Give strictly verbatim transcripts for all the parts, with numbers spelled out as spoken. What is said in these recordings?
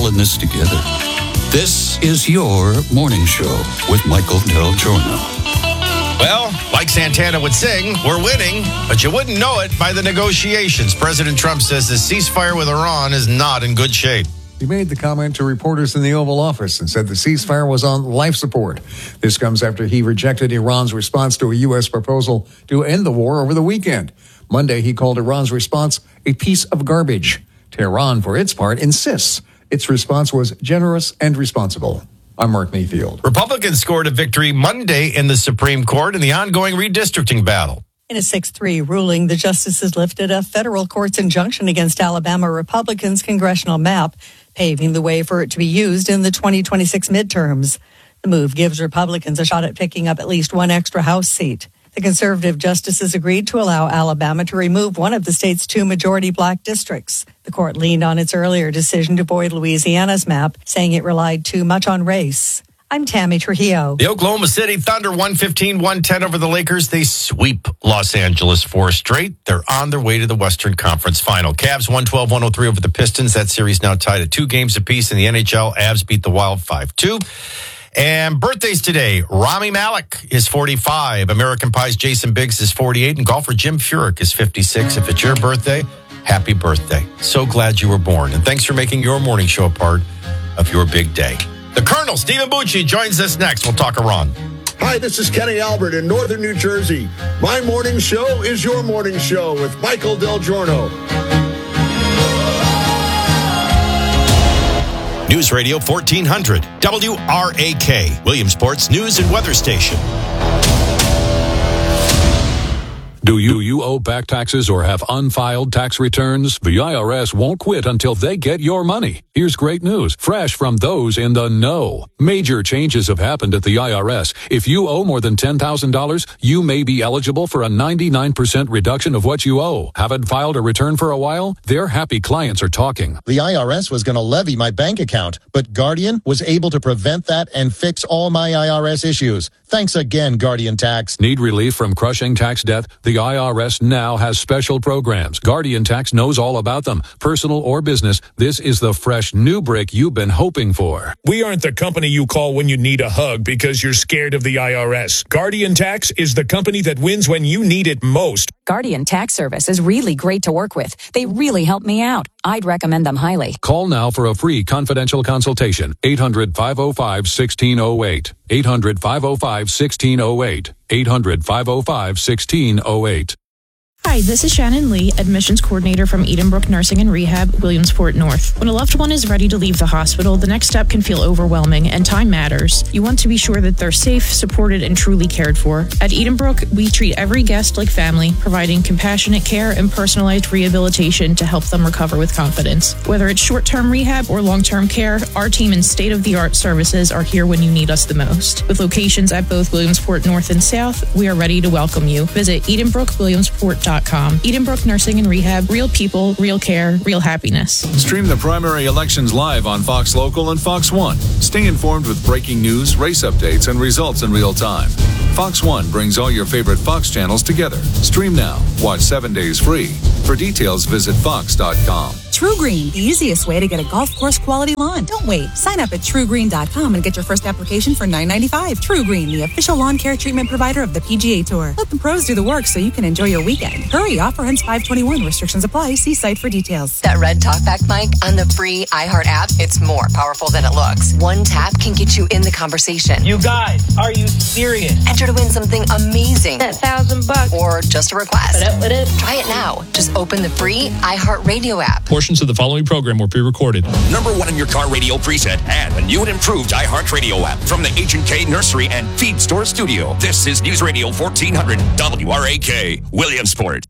all in this together. This is your morning show with Michael Del Giorno. Well, like Santana would sing, we're winning, but you wouldn't know it by the negotiations. President Trump says the ceasefire with Iran is not in good shape. He made the comment to reporters in the Oval Office and said the ceasefire was on life support. This comes after he rejected Iran's response to a U S proposal to end the war over the weekend. Monday, he called Iran's response a piece of garbage. Tehran, for its part, insists its response was generous and responsible. I'm Mark Mayfield. Republicans scored a victory Monday in the Supreme Court in the ongoing redistricting battle. In a six three ruling, the justices lifted a federal court's injunction against Alabama Republicans' congressional map, paving the way for it to be used in the twenty twenty-six midterms. The move gives Republicans a shot at picking up at least one extra House seat. The conservative justices agreed to allow Alabama to remove one of the state's two majority black districts. The court leaned on its earlier decision to void Louisiana's map, saying it relied too much on race. I'm Tammy Trujillo. The Oklahoma City Thunder one fifteen one ten over the Lakers. They sweep Los Angeles four straight. They're on their way to the Western Conference Final. Cavs one twelve one oh three over the Pistons. That series now tied at two games apiece in the N H L. Avs beat the Wild five two. And birthdays today. Rami Malek is forty-five. American Pie's Jason Biggs is forty-eight. And golfer Jim Furyk is fifty-six. If it's your birthday, happy birthday. So glad you were born. And thanks for making your morning show a part of your big day. The Colonel, Stephen Bucci, joins us next. We'll talk Iran. Hi, this is Kenny Albert in northern New Jersey. My morning show is your morning show with Michael Del Giorno. News Radio fourteen hundred, W R A K, Williamsport's news and weather station. Do you, you owe back taxes or have unfiled tax returns? The I R S won't quit until they get your money. Here's great news, fresh from those in the know. Major changes have happened at the I R S. If you owe more than ten thousand dollars, you may be eligible for a ninety-nine percent reduction of what you owe. Haven't filed a return for a while? Their happy clients are talking. The I R S was going to levy my bank account, but Guardian was able to prevent that and fix all my I R S issues. Thanks again, Guardian Tax. Need relief from crushing tax debt? The I R S now has special programs. Guardian Tax knows all about them. Personal or business, this is the fresh new break you've been hoping for. We aren't the company you call when you need a hug because you're scared of the I R S. Guardian Tax is the company that wins when you need it most. Guardian Tax Service is really great to work with. They really help me out. I'd recommend them highly. Call now for a free confidential consultation. eight hundred, five oh five, one six oh eight. eight hundred, five oh five, one six oh eight. eight hundred, five oh five, one six oh eight. Hi, this is Shannon Lee, admissions coordinator from Edenbrook Nursing and Rehab, Williamsport North. When a loved one is ready to leave the hospital, the next step can feel overwhelming, and time matters. You want to be sure that they're safe, supported, and truly cared for. At Edenbrook, we treat every guest like family, providing compassionate care and personalized rehabilitation to help them recover with confidence. Whether it's short-term rehab or long-term care, our team and state-of-the-art services are here when you need us the most. With locations at both Williamsport North and South, we are ready to welcome you. Visit edenbrook williamsport dot com. Edenbrook Nursing and Rehab, real people, real care, real happiness. Stream the primary elections live on Fox Local and Fox One. Stay informed with breaking news, race updates, and results in real time. Fox One brings all your favorite Fox channels together. Stream now. Watch seven days free. For details, visit fox dot com. True Green, the easiest way to get a golf course quality lawn. Don't wait. Sign up at true green dot com and get your first application for nine ninety-five. True Green, the official lawn care treatment provider of the P G A Tour. Let the pros do the work so you can enjoy your weekend. Hurry, offer ends five twenty-one. Restrictions apply. See site for details. That red talkback mic on the free iHeart app, it's more powerful than it looks. One tap can get you in the conversation. You guys, are you serious? Enter to win something amazing. That thousand bucks. Or just a request. What up, what up? Try it now. Just open the free iHeart Radio app. Portions of the following program were pre-recorded. Number one in your car radio preset and the new and improved iHeart Radio app from the H and K Nursery and Feed Store Studio. This is News Radio fourteen hundred W R A K, Williamsport.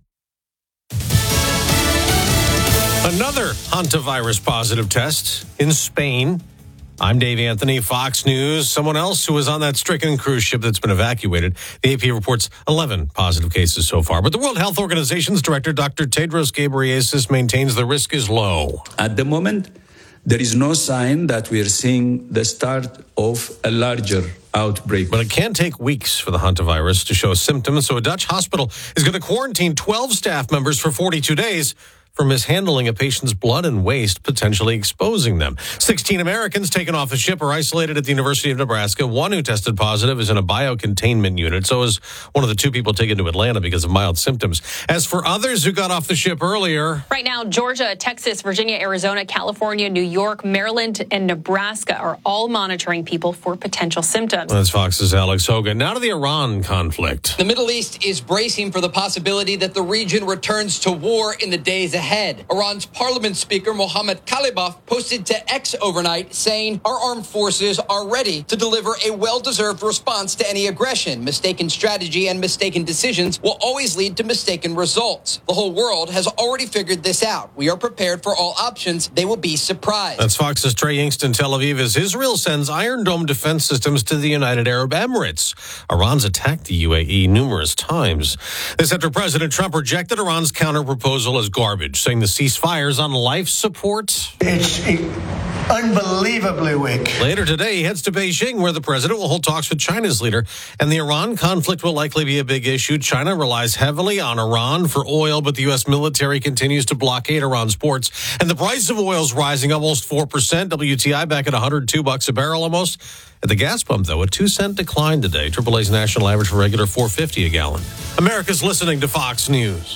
Another hantavirus positive test in Spain. I'm Dave Anthony, Fox News. Someone else who was on that stricken cruise ship that's been evacuated. The A P reports eleven positive cases so far. But the World Health Organization's director, Doctor Tedros Ghebreyesus, maintains the risk is low. At the moment, there is no sign that we are seeing the start of a larger outbreak. But it can take weeks for the hantavirus to show symptoms. So a Dutch hospital is going to quarantine twelve staff members for forty-two days for mishandling a patient's blood and waste, potentially exposing them. sixteen Americans taken off a ship are isolated at the University of Nebraska. One who tested positive is in a biocontainment unit. So is one of the two people taken to Atlanta because of mild symptoms. As for others who got off the ship earlier, right now, Georgia, Texas, Virginia, Arizona, California, New York, Maryland, and Nebraska are all monitoring people for potential symptoms. That's Fox's Alex Hogan. Now to the Iran conflict. The Middle East is bracing for the possibility that the region returns to war in the days ahead. Iran's parliament speaker, Mohammad Khalibaf, posted to X overnight saying, "Our armed forces are ready to deliver a well-deserved response to any aggression. Mistaken strategy and mistaken decisions will always lead to mistaken results. The whole world has already figured this out. We are prepared for all options. They will be surprised." That's Fox's Trey Yingst in Tel Aviv as Israel sends Iron Dome defense systems to the United Arab Emirates. Iran's attacked the U A E numerous times. This after President Trump rejected Iran's counter-proposal as garbage, saying the ceasefire's on life support. It's unbelievably weak. Later today, he heads to Beijing, where the president will hold talks with China's leader, and the Iran conflict will likely be a big issue. China relies heavily on Iran for oil, but the U S military continues to blockade Iran's ports, and the price of oil is rising almost four percent. W T I back at one hundred two bucks a barrel almost. At the gas pump, though, a two cent decline today. triple A's national average for regular four fifty a gallon. America's listening to Fox News.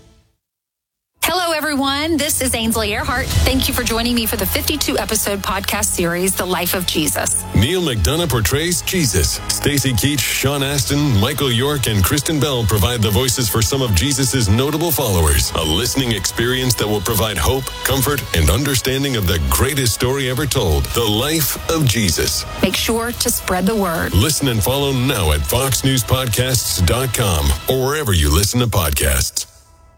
Hello, everyone. This is Ainsley Earhart. Thank you for joining me for the fifty-two episode podcast series, The Life of Jesus. Neil McDonough portrays Jesus. Stacey Keach, Sean Astin, Michael York, and Kristen Bell provide the voices for some of Jesus' notable followers. A listening experience that will provide hope, comfort, and understanding of the greatest story ever told, The Life of Jesus. Make sure to spread the word. Listen and follow now at fox news podcasts dot com or wherever you listen to podcasts.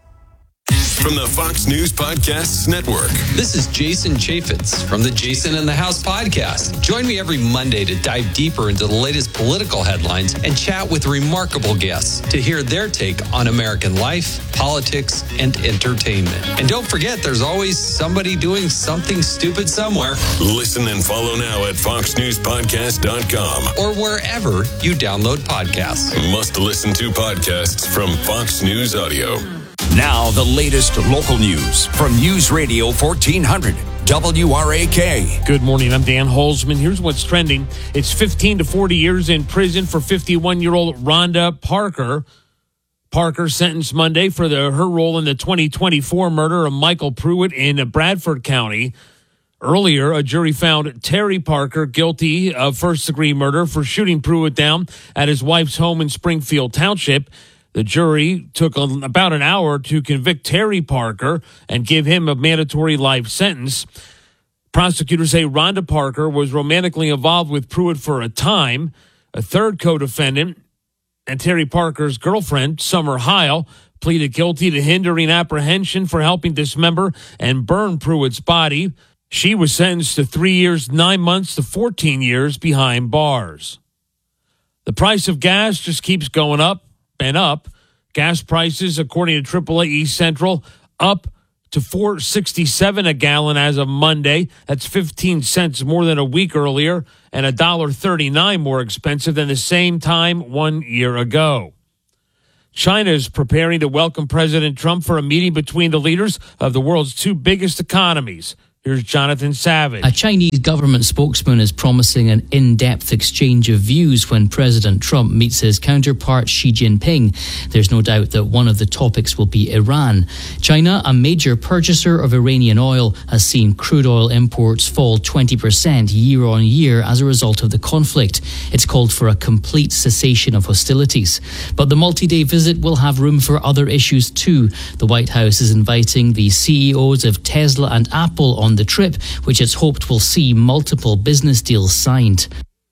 From the Fox News Podcasts Network. This is Jason Chaffetz from the Jason in the House podcast. Join me every Monday to dive deeper into the latest political headlines and chat with remarkable guests to hear their take on American life, politics, and entertainment. And don't forget, there's always somebody doing something stupid somewhere. Listen and follow now at fox news podcast dot com or wherever you download podcasts. Must listen to podcasts from Fox News Audio. Now, the latest local news from News Radio fourteen hundred W R A K. Good morning. I'm Dan Holzman. Here's what's trending. It's fifteen to forty years in prison for fifty-one-year-old Rhonda Parker. Parker sentenced Monday for the, her role in the twenty twenty-four murder of Michael Pruitt in Bradford County. Earlier, a jury found Terry Parker guilty of first-degree murder for shooting Pruitt down at his wife's home in Springfield Township. The jury took about an hour to convict Terry Parker and give him a mandatory life sentence. Prosecutors say Rhonda Parker was romantically involved with Pruitt for a time. A third co-defendant and Terry Parker's girlfriend, Summer Heil, pleaded guilty to hindering apprehension for helping dismember and burn Pruitt's body. She was sentenced to three years, nine months to fourteen years behind bars. The price of gas just keeps going up and up. Gas prices, according to triple A East Central, up to four dollars and sixty-seven cents a gallon as of Monday. That's fifteen cents more than a week earlier and one dollar and thirty-nine cents more expensive than the same time one year ago. China is preparing to welcome President Trump for a meeting between the leaders of the world's two biggest economies. Here's Jonathan Savage. A Chinese government spokesman is promising an in-depth exchange of views when President Trump meets his counterpart Xi Jinping. There's no doubt that one of the topics will be Iran. China, a major purchaser of Iranian oil, has seen crude oil imports fall twenty percent year on year as a result of the conflict. It's called for a complete cessation of hostilities. But the multi-day visit will have room for other issues too. The White House is inviting the C E Os of Tesla and Apple on the trip, which it's hoped will see multiple business deals signed.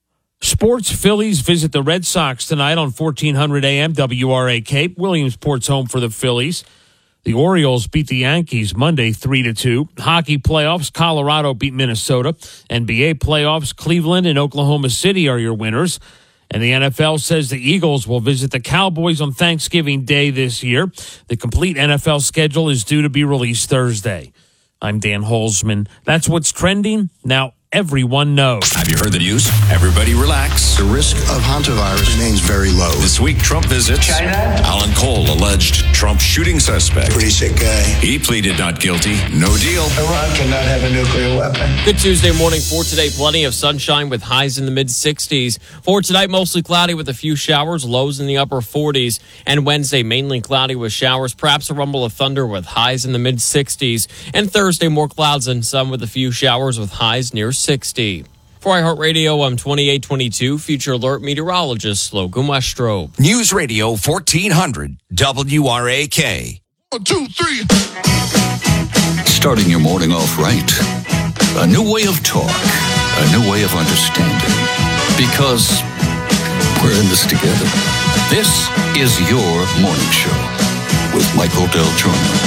Sports: Phillies visit the Red Sox tonight on fourteen hundred A M W R A K. Williamsport's home for the Phillies. The Orioles beat the Yankees Monday three to two. Hockey playoffs: Colorado beat Minnesota. N B A playoffs: Cleveland and Oklahoma City are your winners. And the N F L says the Eagles will visit the Cowboys on Thanksgiving Day this year. The complete N F L schedule is due to be released Thursday. I'm Dan Holzman. That's what's trending. Now everyone knows. Have you heard the news? Everybody relax. The risk of hantavirus remains very low. This week, Trump visits China. Alan Cole, alleged Trump shooting suspect. Pretty sick guy. He pleaded not guilty. No deal. Iran cannot have a nuclear weapon. Good Tuesday morning for today. Plenty of sunshine with highs in the mid sixties. For tonight, mostly cloudy with a few showers, lows in the upper forties. And Wednesday, mainly cloudy with showers, perhaps a rumble of thunder with highs in the mid sixties. And Thursday, more clouds and sun with a few showers with highs near sixty. For iHeartRadio, I'm twenty-eight twenty-two Future Alert meteorologist Logan Westrobe. News Radio fourteen hundred W R A K. One, two, three. Starting your morning off right. A new way of talk. A new way of understanding. Because we're in this together. This is your morning show with Michael Del Giorno.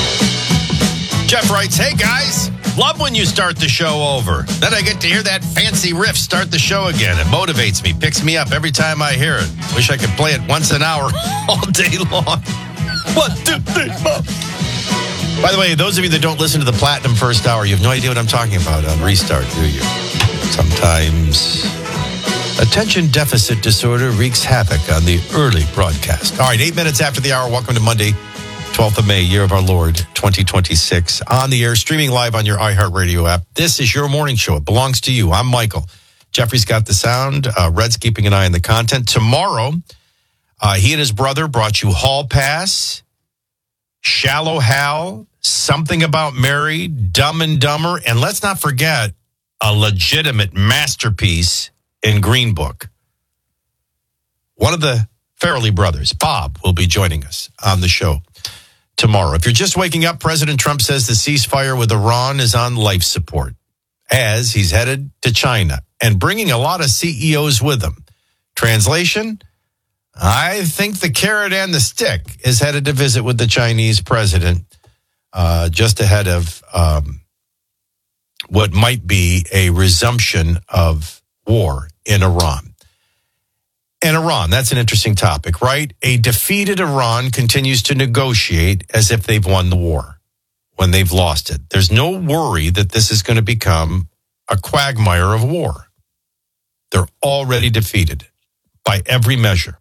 Jeff writes, hey guys, love when you start the show over. Then I get to hear that fancy riff start the show again. It motivates me, picks me up every time I hear it. Wish I could play it once an hour all day long. One, two, three, four. By the way, those of you that don't listen to the Platinum First Hour, you have no idea what I'm talking about on Restart, do you? Sometimes attention deficit disorder wreaks havoc on the early broadcast. All right, eight minutes after the hour. Welcome to Monday, twelfth of May, year of our Lord, twenty twenty-six. On the air, streaming live on your iHeartRadio app. This is your morning show. It belongs to you. I'm Michael. Jeffrey's got the sound. Uh, Red's keeping an eye on the content. Tomorrow, uh, he and his brother brought you Hall Pass, Shallow Hal, Something About Mary, Dumb and Dumber, and let's not forget a legitimate masterpiece in Green Book. One of the Farrelly brothers, Bob, will be joining us on the show tomorrow. If you're just waking up, President Trump says the ceasefire with Iran is on life support as he's headed to China and bringing a lot of C E Os with him. Translation, I think the carrot and the stick is headed to visit with the Chinese president uh, just ahead of um, what might be a resumption of war in Iran. And Iran, that's an interesting topic, right? A defeated Iran continues to negotiate as if they've won the war when they've lost it. There's no worry that this is going to become a quagmire of war. They're already defeated by every measure.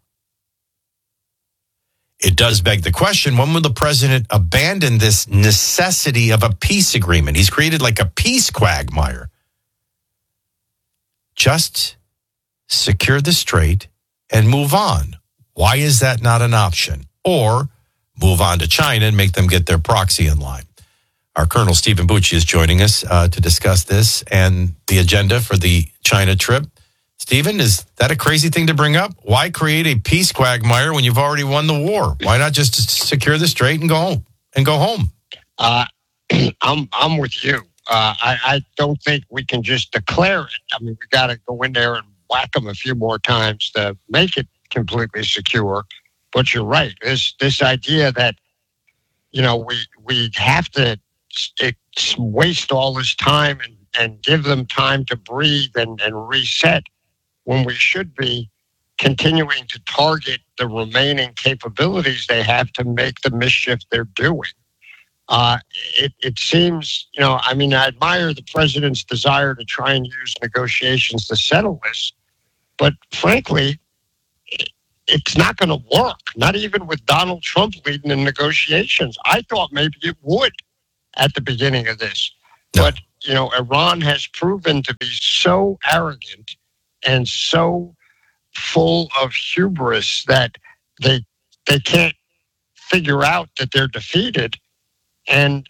It does beg the question, when will the president abandon this necessity of a peace agreement? He's created like a peace quagmire. Just secure the strait and move on. Why is that not an option? Or move on to China and make them get their proxy in line. Our Colonel Stephen Bucci is joining us uh, to discuss this and the agenda for the China trip. Stephen, is that a crazy thing to bring up? Why create a peace quagmire when you've already won the war? Why not just secure the strait and go home? And go home? Uh, I'm I'm with you. Uh, I, I don't think we can just declare it. I mean, we got to go in there and whack them a few more times to make it completely secure. But you're right. This this idea that, you know, we we have to it, waste all this time and, and give them time to breathe and, and reset when we should be continuing to target the remaining capabilities they have to make the mischief they're doing. Uh, it, it seems, you know, I mean, I admire the president's desire to try and use negotiations to settle this, but frankly, it, it's not going to work, not even with Donald Trump leading the negotiations. I thought maybe it would at the beginning of this, but, you know, Iran has proven to be so arrogant and so full of hubris that they they can't figure out that they're defeated and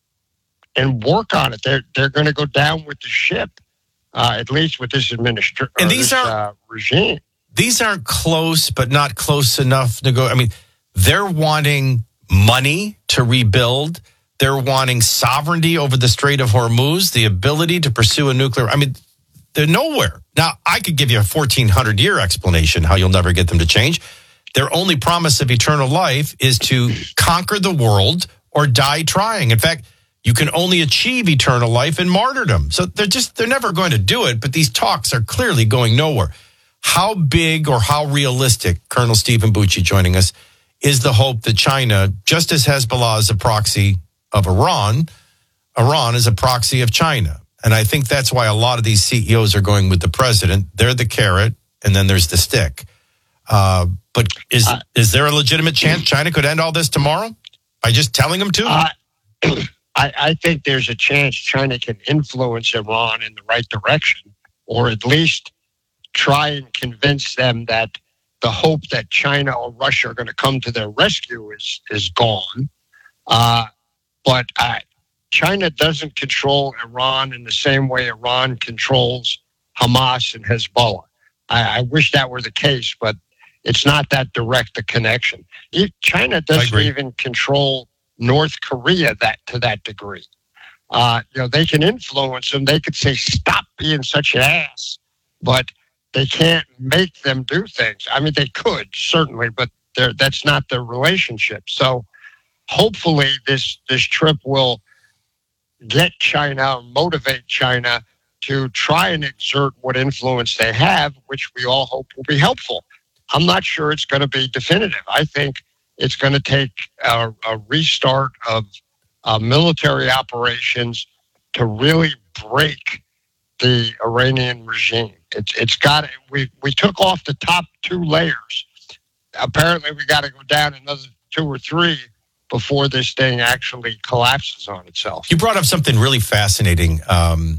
and work on it. They're they're going to go down with the ship, uh, at least with this administration and these this, are uh, regime. These aren't close, but not close enough to go. I mean, they're wanting money to rebuild. They're wanting sovereignty over the Strait of Hormuz, the ability to pursue a nuclear. I mean, they're nowhere. Now, I could give you a fourteen hundred year explanation how you'll never get them to change. Their only promise of eternal life is to conquer the world or die trying. In fact, you can only achieve eternal life in martyrdom. So they're just, they're never going to do it, but these talks are clearly going nowhere. How big or how realistic, Colonel Stephen Bucci joining us, is the hope that China, just as Hezbollah is a proxy of Iran, Iran is a proxy of China? And I think that's why a lot of these C E Os are going with the president. They're the carrot, and then there's the stick. Uh, but is uh, is there a legitimate chance China could end all this tomorrow by just telling them to? Uh, I, I think there's a chance China can influence Iran in the right direction, or at least try and convince them that the hope that China or Russia are going to come to their rescue is is gone. Uh, but I, China doesn't control Iran in the same way Iran controls Hamas and Hezbollah. I, I wish that were the case, but it's not that direct a connection. It, China doesn't even control North Korea that to that degree. Uh, you know, they can influence them. They could say, stop being such an ass, but they can't make them do things. I mean, they could, certainly, but that's not their relationship. So hopefully this, this trip will get China, motivate China to try and exert what influence they have, which we all hope will be helpful. I'm not sure it's going to be definitive. I think it's going to take a, a restart of uh, military operations to really break the Iranian regime. It's it's got we we took off the top two layers. Apparently, we got to go down another two or three before this thing actually collapses on itself. You brought up something really fascinating. Um,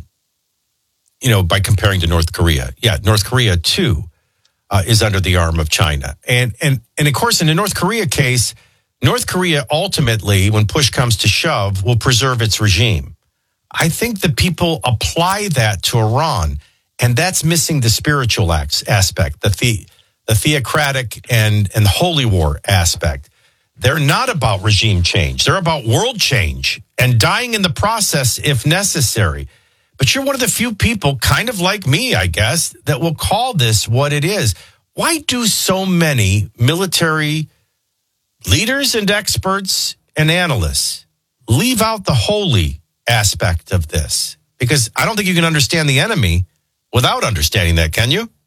you know, by comparing to North Korea, yeah, North Korea too uh, is under the arm of China, and and and of course, in the North Korea case, North Korea ultimately, when push comes to shove, will preserve its regime. I think that people apply that to Iran, and that's missing the spiritual aspect, the the, the theocratic and, and holy war aspect. They're not about regime change. They're about world change and dying in the process if necessary. But you're one of the few people, kind of like me, I guess, that will call this what it is. Why do so many military leaders and experts and analysts leave out the holy aspect of this? Because I don't think you can understand the enemy without understanding that, can you?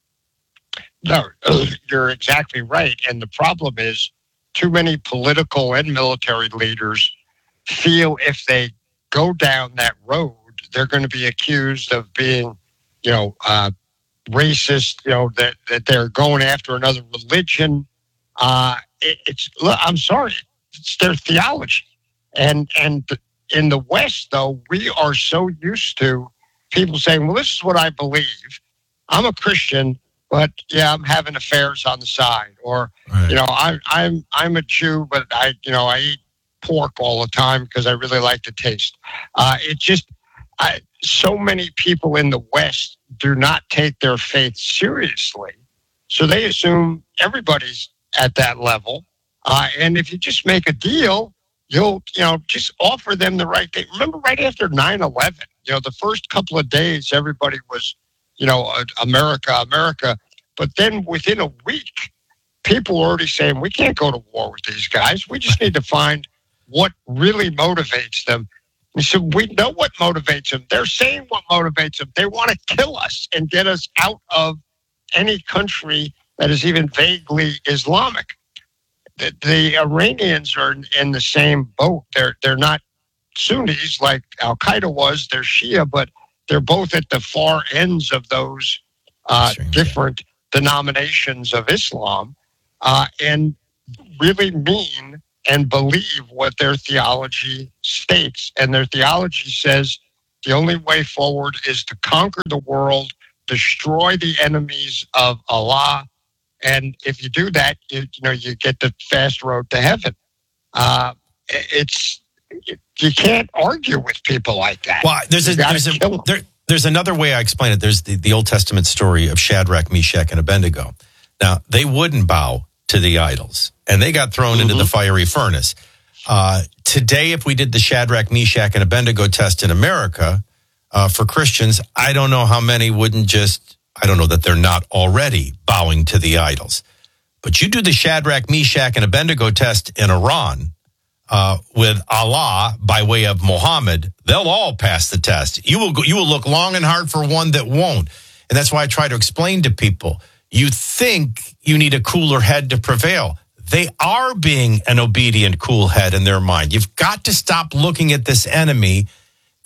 No, you're exactly right. And the problem is too many political and military leaders feel if they go down that road, they're going to be accused of being, you know, uh, racist, you know, that, that they're going after another religion. Uh, it, it's, I'm sorry, it's their theology. And, and in the West, though, we are so used to people saying, well, this is what I believe. I'm a Christian, but yeah, I'm having affairs on the side. Or, right. you know, I, I'm, I'm a Jew, but I, you know, I eat pork all the time because I really like the taste. Uh, it just, I, so many people in the West do not take their faith seriously. So they assume everybody's at that level. Uh, and if you just make a deal, you'll, you know, just offer them the right thing. Remember right after nine eleven, you know, the first couple of days, everybody was, you know, America, America. But then within a week, people were already saying, we can't go to war with these guys. We just need to find what really motivates them. And so we know what motivates them. They're saying what motivates them. They want to kill us and get us out of any country that is even vaguely Islamic. The, the Iranians are in the same boat. They're they're not Sunnis like Al-Qaeda was. They're Shia, but they're both at the far ends of those uh, different denominations of Islam, uh, and really mean and believe what their theology states. And their theology says the only way forward is to conquer the world, destroy the enemies of Allah. And if you do that, you, you know, you get the fast road to heaven. Uh, it's, you can't argue with people like that. Well, there's a, there's, a there, there's another way I explain it. There's the, the Old Testament story of Shadrach, Meshach, and Abednego. Now, they wouldn't bow to the idols, and they got thrown mm-hmm. into the fiery furnace. Uh, today, if we did the Shadrach, Meshach, and Abednego test in America uh, for Christians, I don't know how many wouldn't just, I don't know that they're not already bowing to the idols. But you do the Shadrach, Meshach, and Abednego test in Iran uh, with Allah by way of Muhammad, they'll all pass the test. You will go, you will look long and hard for one that won't. And that's why I try to explain to people, you think you need a cooler head to prevail. They are being an obedient, cool head in their mind. You've got to stop looking at this enemy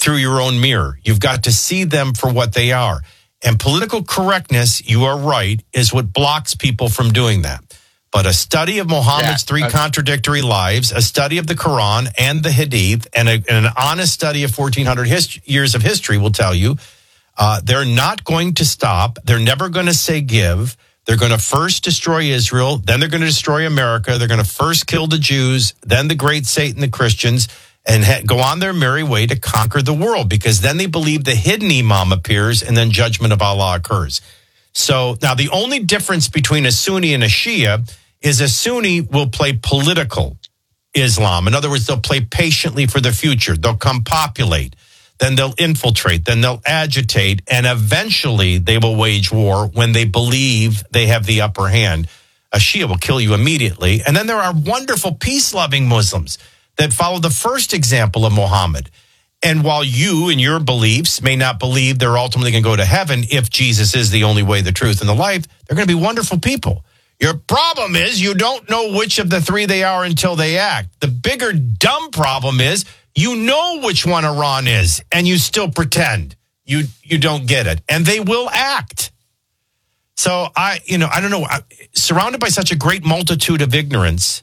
through your own mirror. You've got to see them for what they are. And political correctness, you are right, is what blocks people from doing that. But a study of Muhammad's yeah, three contradictory lives, a study of the Quran and the Hadith, and, a, and an honest study of fourteen hundred hist- years of history will tell you uh, they're not going to stop. They're never going to say give. They're going to first destroy Israel. Then they're going to destroy America. They're going to first kill the Jews, then the great Satan, the Christians, and ha- go on their merry way to conquer the world, because then they believe the hidden imam appears and then judgment of Allah occurs. So now the only difference between a Sunni and a Shia is a Sunni will play political Islam. In other words, they'll play patiently for the future. They'll come populate, then they'll infiltrate, then they'll agitate, and eventually they will wage war when they believe they have the upper hand. A Shia will kill you immediately. And then there are wonderful peace-loving Muslims that follow the first example of Muhammad. And while you and your beliefs may not believe they're ultimately going to go to heaven if Jesus is the only way, the truth, and the life, they're going to be wonderful people. Your problem is you don't know which of the three they are until they act. The bigger dumb problem is you know which one Iran is, and you still pretend you you don't get it. And they will act. So I, you know, I don't know. I, surrounded by such a great multitude of ignorance,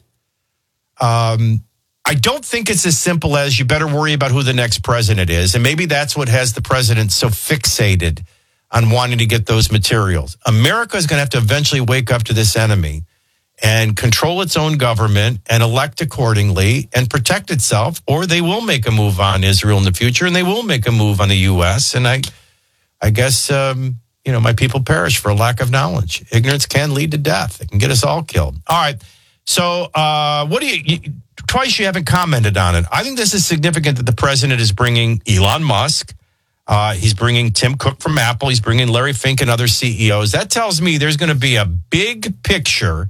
um, I don't think it's as simple as you better worry about who the next president is. And maybe that's what has the president so fixated on wanting to get those materials. America is going to have to eventually wake up to this enemy and control its own government and elect accordingly and protect itself, or they will make a move on Israel in the future, and they will make a move on the U S. And I I guess, um, you know, my people perish for a lack of knowledge. Ignorance can lead to death. It can get us all killed. All right. So uh, what do you, you, twice you haven't commented on it. I think this is significant that the president is bringing Elon Musk. Uh, he's bringing Tim Cook from Apple. He's bringing Larry Fink and other C E Os. That tells me there's going to be a big picture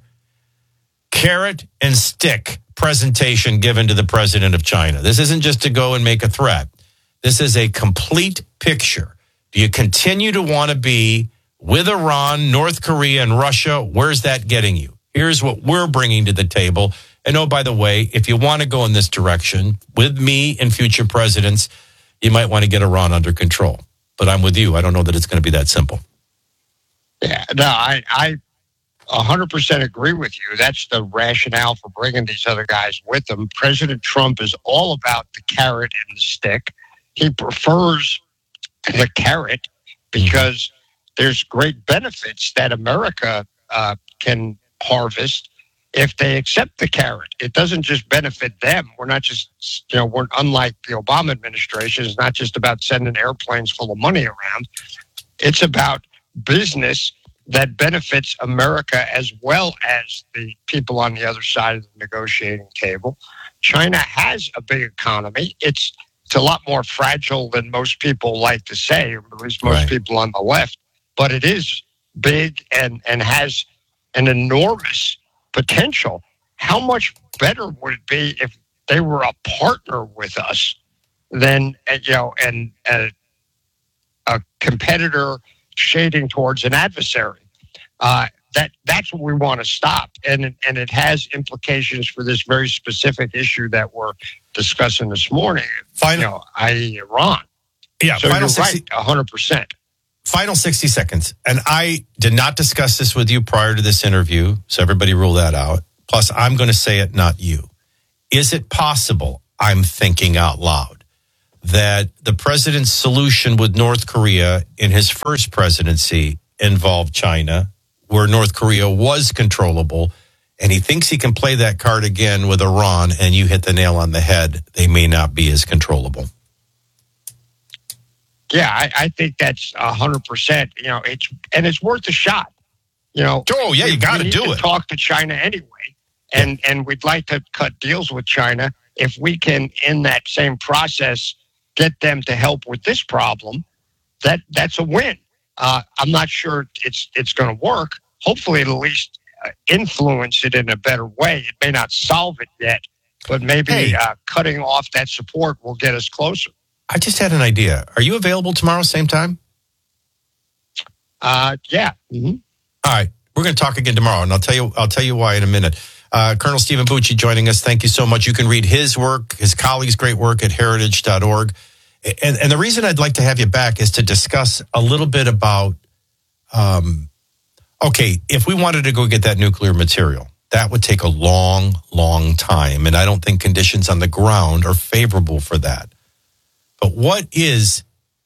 carrot and stick presentation given to the president of China. This isn't just to go and make a threat. This is a complete picture. Do you continue to want to be with Iran, North Korea, and Russia? Where's that getting you? Here's what we're bringing to the table. And oh, by the way, if you want to go in this direction with me and future presidents, you might want to get Iran under control. But I'm with you. I don't know that it's going to be that simple. Yeah, no, I, I one hundred percent agree with you. That's the rationale for bringing these other guys with them. President Trump is all about the carrot and the stick. He prefers the carrot because there's great benefits that America uh, can harvest if they accept the carrot. It doesn't just benefit them. We're not just, you know, we're unlike the Obama administration. It's not just about sending airplanes full of money around. It's about business that benefits America as well as the people on the other side of the negotiating table. China has a big economy. It's it's a lot more fragile than most people like to say, or at least most right. people on the left. But it is big and, and has an enormous potential. How much better would it be if they were a partner with us than, you know, and, and a competitor shading towards an adversary? Uh, that that's what we want to stop, and it, and it has implications for this very specific issue that we're discussing this morning. Final, you know, that is. Iran. Yeah, so final you're sixty, right, one hundred percent. Final sixty seconds, and I did not discuss this with you prior to this interview, so everybody rule that out. Plus, I'm going to say it, not you. Is it possible, I'm thinking out loud, that the president's solution with North Korea in his first presidency involved China, where North Korea was controllable, and he thinks he can play that card again with Iran, and you hit the nail on the head. They may not be as controllable. Yeah, I, I think that's one hundred percent. You know, it's and it's worth a shot. You know, oh, yeah, you got to do it. Talk to China anyway, and, yeah. and we'd like to cut deals with China. If we can, in that same process, get them to help with this problem, that that's a win. Uh, I'm not sure it's it's going to work. Hopefully, it'll at least uh, influence it in a better way. It may not solve it yet, but maybe hey. uh, cutting off that support will get us closer. I just had an idea. Are you available tomorrow, same time? Uh, yeah. Mm-hmm. All right, we're going to talk again tomorrow, and I'll tell you. I'll tell you why in a minute. Uh, Colonel Stephen Bucci joining us. Thank you so much. You can read his work, his colleagues' great work at heritage dot org. And, and the reason I'd like to have you back is to discuss a little bit about, um, okay, if we wanted to go get that nuclear material, that would take a long, long time. And I don't think conditions on the ground are favorable for that. But what is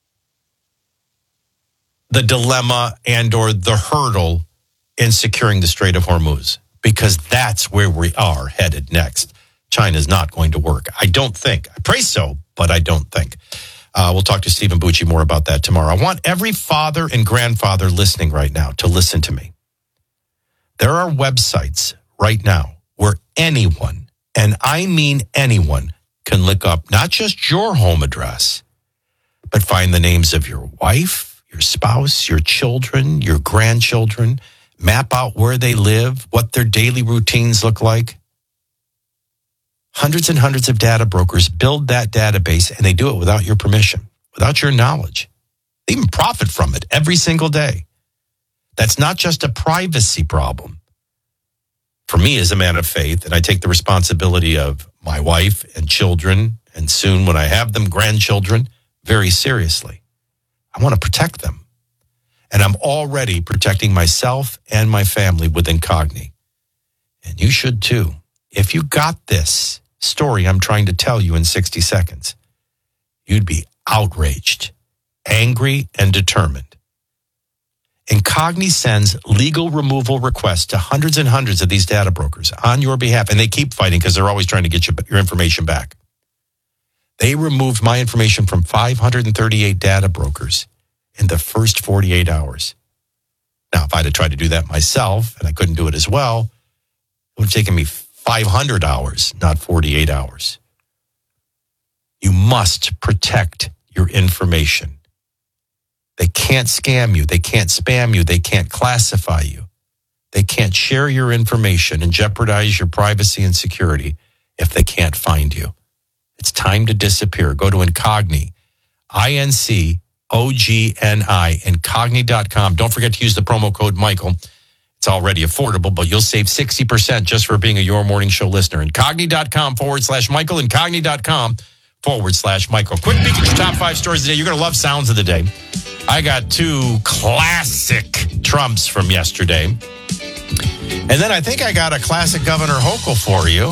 the dilemma and or the hurdle in securing the Strait of Hormuz? Because that's where we are headed next. China's not going to work. I don't think. I pray so, but I don't think. Uh, we'll talk to Stephen Bucci more about that tomorrow. I want every father and grandfather listening right now to listen to me. There are websites right now where anyone, and I mean anyone, can look up not just your home address, but find the names of your wife, your spouse, your children, your grandchildren, map out where they live, what their daily routines look like. Hundreds and hundreds of data brokers build that database, and they do it without your permission, without your knowledge. They even profit from it every single day. That's not just a privacy problem. For me as a man of faith, and I take the responsibility of my wife and children, and soon when I have them, grandchildren, very seriously. I want to protect them. And I'm already protecting myself and my family with Incogni. And you should too. If you got this story I'm trying to tell you in sixty seconds, you'd be outraged, angry, and determined. Incogni sends legal removal requests to hundreds and hundreds of these data brokers on your behalf, and they keep fighting because they're always trying to get you, your information back. They removed my information from five hundred thirty-eight data brokers in the first forty-eight hours. Now, if I'd have tried to do that myself, and I couldn't do it as well, it would have taken me five hundred hours, not forty-eight hours. You must protect your information. They can't scam you. They can't spam you. They can't classify you. They can't share your information and jeopardize your privacy and security if they can't find you. It's time to disappear. Go to Incogni, I N C O G N I, Incogni dot com. Don't forget to use the promo code Michael. It's already affordable, but you'll save sixty percent just for being a Your Morning Show listener. Incogni dot com forward slash Michael. Incogni dot com forward slash Michael. Quick peek at your top five stories today. You're going to love sounds of the day. I got two classic Trumps from yesterday. And then I think I got a classic Governor Hochul for you.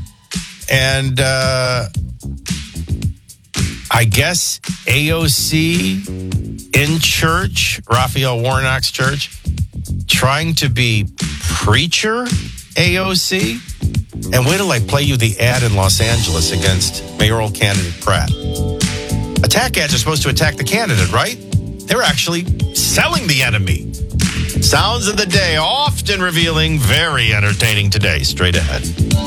And uh, I guess A O C in church, Raphael Warnock's church, trying to be preacher A O C. And wait till I play you the ad in Los Angeles against mayoral candidate Pratt. Attack ads are supposed to attack the candidate, right? They're actually selling the enemy. Sounds of the day, often revealing, very entertaining today. Straight ahead.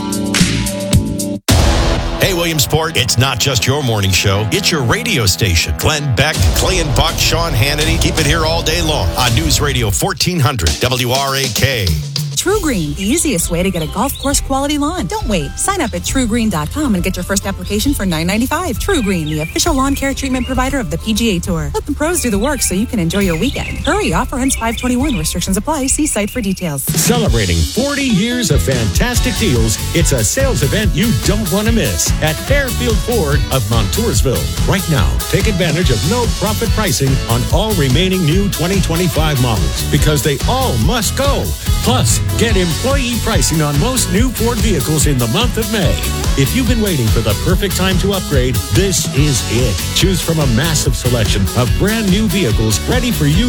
Hey, Williamsport, it's not just your morning show. It's your radio station. Glenn Beck, Clay and Buck, Sean Hannity. Keep it here all day long on News Radio fourteen hundred W R A K. True Green, the easiest way to get a golf course quality lawn. Don't wait. Sign up at true green dot com and get your first application for nine ninety-five. True Green, the official lawn care treatment provider of the P G A Tour. Let the pros do the work so you can enjoy your weekend. Hurry, offer ends five twenty-one. Restrictions apply. See site for details. Celebrating forty years of fantastic deals, it's a sales event you don't want to miss at Fairfield Ford of Montoursville. Right now, take advantage of no profit pricing on all remaining new twenty twenty-five models because they all must go. Plus, get employee pricing on most new Ford vehicles in the month of May. If you've been waiting for the perfect time to upgrade, this is it. Choose from a massive selection of brand new vehicles ready for you